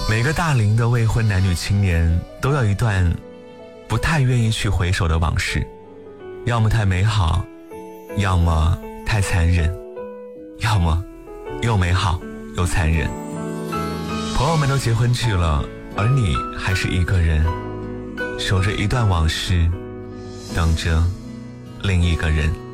每个大龄的未婚男女青年都有一段不太愿意去回首的往事，要么太美好，要么太残忍，要么又美好又残忍。朋友们都结婚去了，而你还是一个人，守着一段往事，等着另一个人。